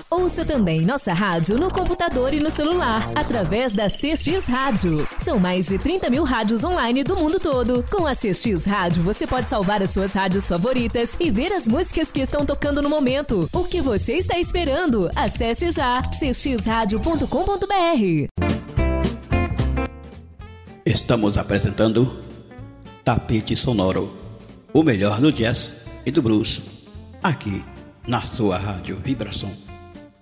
Ouça também nossa rádio no computador e no celular, através da CX Rádio. São mais de 30 mil rádios online do mundo todo. Com a CX Rádio, você pode salvar as suas rádios favoritas e ver as músicas que estão tocando no momento. O que você está esperando? Acesse já cxradio.com.br. Estamos apresentando Tapete Sonoro, o melhor do jazz e do blues, aqui na sua Rádio Vibração.